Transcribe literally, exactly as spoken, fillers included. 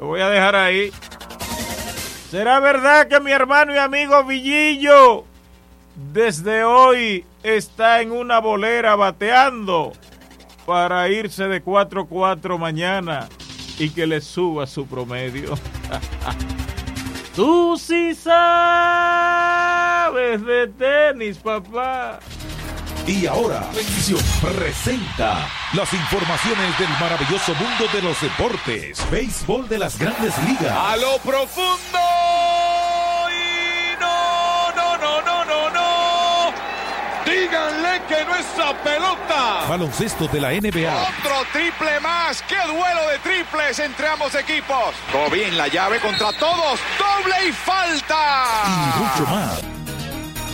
Lo voy a dejar ahí. ¿Será verdad que mi hermano y amigo Villillo desde hoy está en una bolera bateando para irse de cuatro cuatro mañana y que le suba su promedio? Tú sí sabes de tenis, papá. Y ahora, Bendición presenta las informaciones del maravilloso mundo de los deportes. Béisbol de las Grandes Ligas. A lo profundo. Y no, no, no, no, no, no. Díganle que no es a pelota. Baloncesto de la N B A. Otro triple más. ¡Qué duelo de triples entre ambos equipos! Todo bien, la llave contra todos. ¡Doble y falta! Y mucho más.